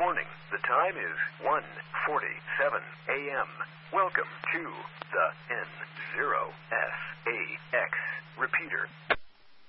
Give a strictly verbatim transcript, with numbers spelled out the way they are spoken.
morning. The time is one forty-seven a.m. Welcome to the N zero S A X repeater.